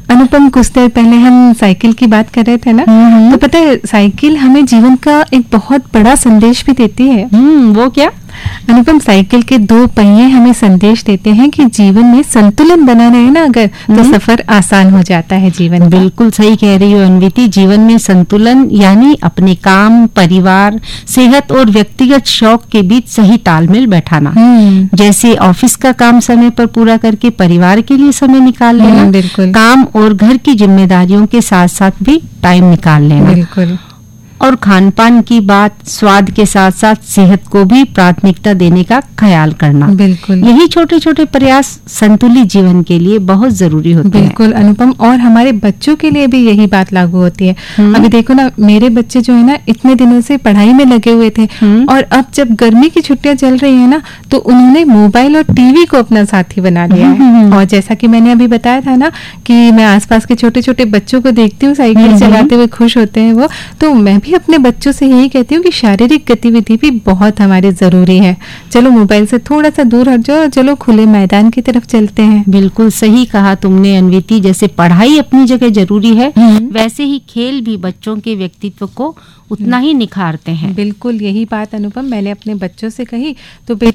अनुपम, कुछ देर पहले हम साइकिल की बात कर रहे थे ना, तो पता है साइकिल हमें जीवन का एक बहुत बड़ा संदेश भी देती है। वो क्या? अनुपम, साइकिल के 2 पहिए हमें संदेश देते हैं कि जीवन में संतुलन बना रहे ना अगर, तो सफर आसान हो जाता है जीवन का। बिल्कुल सही कह रही हो अनविति। जीवन में संतुलन यानी अपने काम, परिवार, सेहत और व्यक्तिगत शौक के बीच सही तालमेल बैठाना। जैसे ऑफिस का काम समय पर पूरा करके परिवार के लिए समय निकाल लेना, बिल्कुल। काम और घर की जिम्मेदारियों के साथ साथ भी टाइम निकाल लेना। बिल्कुल। और खान पान की बात, स्वाद के साथ साथ सेहत को भी प्राथमिकता देने का ख्याल करना। बिल्कुल। यही छोटे छोटे प्रयास संतुलित जीवन के लिए बहुत जरूरी होते हैं। बिल्कुल अनुपम, और हमारे बच्चों के लिए भी यही बात लागू होती है। अभी देखो ना, मेरे बच्चे जो है ना इतने दिनों से पढ़ाई में लगे हुए थे, और अब जब गर्मी की छुट्टियां चल रही है ना, तो उन्होंने मोबाइल और टीवी को अपना साथी बना लिया है। और जैसा कि मैंने अभी बताया था ना कि मैं आसपास के छोटे छोटे बच्चों को देखती हूँ साइकिल चलाते हुए खुश होते हैं वो, तो मैं भी अपने बच्चों से यही कहती हूँ कि शारीरिक गतिविधि भी बहुत हमारी जरूरी है। चलो मोबाइल से थोड़ा सा दूर हट जाओ, चलो खुले मैदान की तरफ चलते हैं। बिल्कुल सही कहा तुमने अनविति। जैसे पढ़ाई अपनी जगह जरूरी है, वैसे ही खेल भी बच्चों के व्यक्तित्व को उतना ही निखारते हैं। बिल्कुल यही बात अनुपम मैंने अपने बच्चों से कही, तो